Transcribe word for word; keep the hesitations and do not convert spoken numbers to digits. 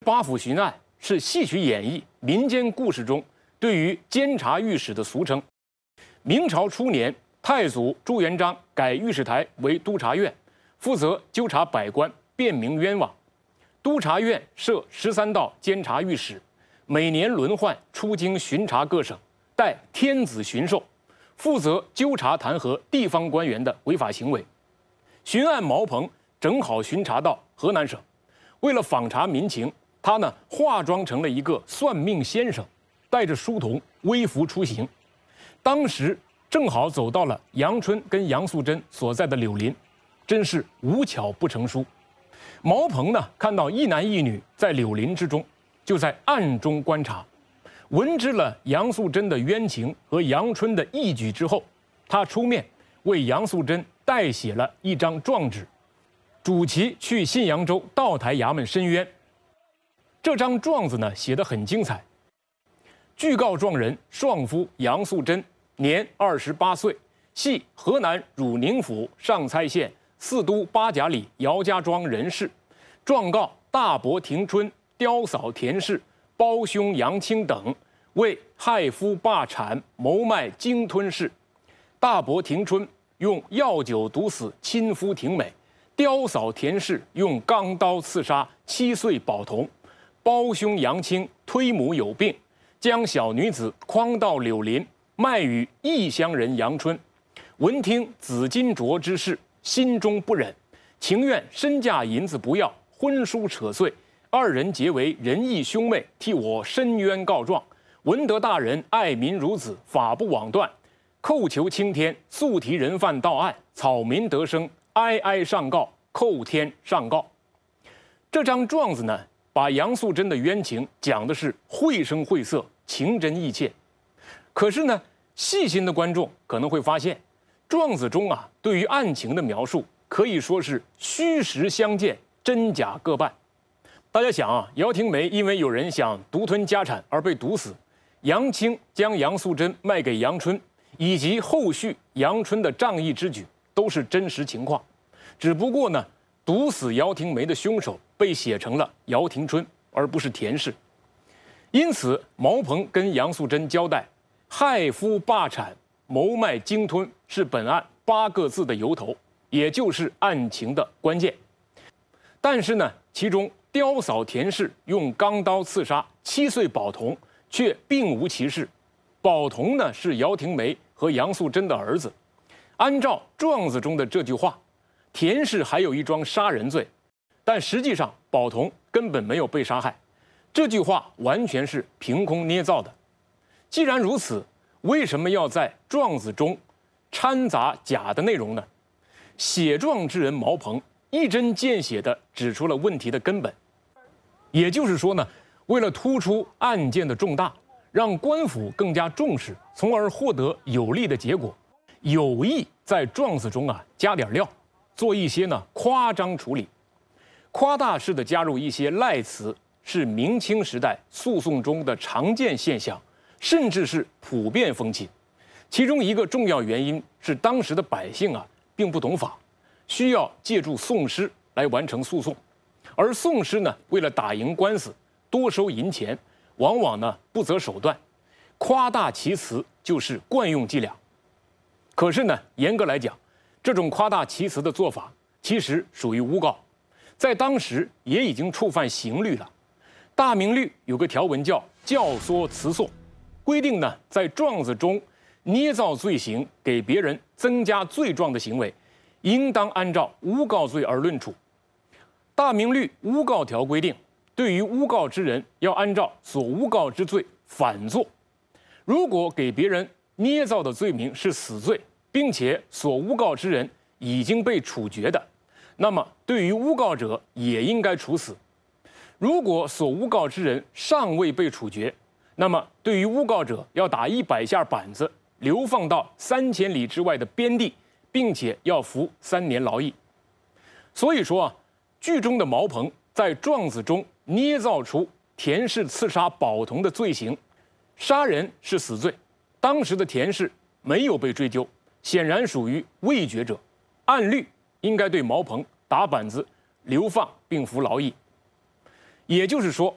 八府巡案是戏曲演绎民间故事中对于监察御史的俗称。明朝初年，太祖朱元璋改御史台为督察院，负责纠察百官，辨明冤枉。督察院设十三道监察御史，每年轮换出京巡查各省，代天子巡狩，负责纠察弹劾地方官员的违法行为。巡案毛鹏正好巡查到河南省，为了访查民情，他呢化妆成了一个算命先生，带着书童微服出行。当时正好走到了杨春跟杨素贞所在的柳林，真是无巧不成书。毛鹏呢看到一男一女在柳林之中，就在暗中观察。闻知了杨素贞的冤情和杨春的义举之后，他出面为杨素贞代写了一张状纸，主其去信阳州道台衙门申冤。这张状子呢写得很精彩。据告状人双夫杨素贞，年二十八岁，系河南汝宁府上蔡县四都八甲里姚家庄人士。状告大伯庭春、刁嫂田氏、胞兄杨清等为害夫霸产、谋卖鲸吞事。大伯庭春用药酒毒死亲夫庭美，刁嫂田氏用钢刀刺杀七岁宝童，胞兄杨清推母有病，将小女子诓到柳林，卖与异乡人杨春。闻听紫金镯之事，心中不忍，情愿身价银子不要，婚书扯碎，二人结为仁义兄妹，替我申冤告状。闻得大人爱民如子，法不枉断，叩求青天，速提人犯到案，草民得生，哀哀上告，叩天上告。这张状子呢，把杨素贞的冤情讲的是绘声绘色，情真意切。可是呢，细心的观众可能会发现，状子中啊对于案情的描述可以说是虚实相间，真假各半。大家想啊，姚廷梅因为有人想独吞家产而被毒死，杨清将杨素贞卖给杨春，以及后续杨春的仗义之举都是真实情况。只不过呢，毒死姚廷梅的凶手被写成了姚廷春，而不是田氏。因此，毛鹏跟杨素贞交代，害夫霸产、谋卖鲸吞是本案八个字的由头，也就是案情的关键。但是呢，其中刁嫂田氏用钢刀刺杀七岁宝童，却并无其事。宝童呢是姚廷梅和杨素贞的儿子。按照状子中的这句话，田氏还有一桩杀人罪，但实际上宝童根本没有被杀害。这句话完全是凭空捏造的。既然如此，为什么要在状子中掺杂假的内容呢？写状之人毛鹏一针见血地指出了问题的根本。也就是说呢，为了突出案件的重大，让官府更加重视，从而获得有利的结果，有意在状子中啊加点料，做一些呢夸张处理，夸大式的加入一些赖词，是明清时代诉讼中的常见现象，甚至是普遍风气。其中一个重要原因是当时的百姓啊并不懂法，需要借助讼师来完成诉讼，而讼师呢为了打赢官司多收银钱，往往呢不择手段，夸大其词就是惯用伎俩。可是呢，严格来讲，这种夸大其词的做法其实属于诬告，在当时也已经触犯刑律了。大明律有个条文叫教唆辞讼，规定呢，在状子中捏造罪行给别人增加罪状的行为，应当按照诬告罪而论处。大明律诬告条规定，对于诬告之人要按照所诬告之罪反做。如果给别人捏造的罪名是死罪，并且所诬告之人已经被处决的，那么对于诬告者也应该处死。如果所诬告之人尚未被处决，那么对于诬告者要打一百下板子，流放到三千里之外的边地，并且要服三年劳役。所以说啊，剧中的毛鹏在状子中捏造出田氏刺杀宝童的罪行，杀人是死罪，当时的田氏没有被追究，显然属于未决者，按律应该对毛鹏打板子、流放并服劳役。也就是说，